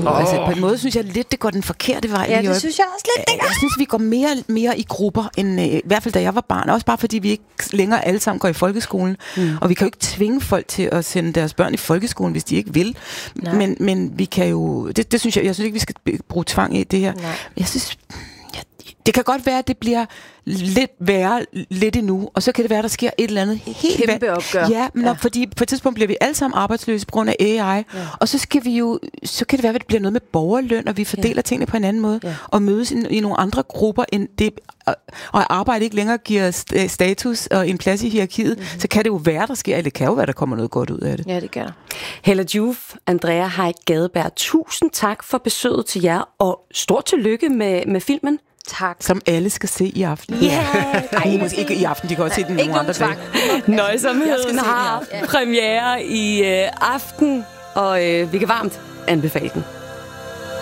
Altså, på en måde synes jeg lidt, det går den forkerte vej. Ja, det synes jeg også lidt. Jeg synes, vi går mere i grupper, end i hvert fald da jeg var barn. Også bare fordi vi ikke længere alle sammen går i folkeskolen. Og vi kan jo ikke tvinge folk til at sende deres børn i folkeskolen, hvis de ikke vil. Men vi kan jo... Det synes jeg synes ikke, vi skal bruge tvang i det her. Nej. Jeg synes... Det kan godt være, at det bliver lidt værre lidt endnu, og så kan det være, at der sker et eller andet helt kæmpe opgør. Ja, men fordi på et tidspunkt bliver vi alle sammen arbejdsløse på grund af AI, og så kan det være, at det bliver noget med borgerløn, og vi fordeler tingene på en anden måde, og mødes i nogle andre grupper end det, og arbejde ikke længere giver status og en plads i hierarkiet, så kan det jo være, der sker, eller det kan jo være, der kommer noget godt ud af det. Ja, det gør der. Hella Joof, Andrea Heick Gadeberg, tusind tak for besøget til jer, og stort tillykke med filmen. Tak. Som alle skal se i aften. Nej, måske ikke i aften, de kan også se den nogle andre dage. Nøjsomheden har premiere i aften, og vi kan varmt anbefale den.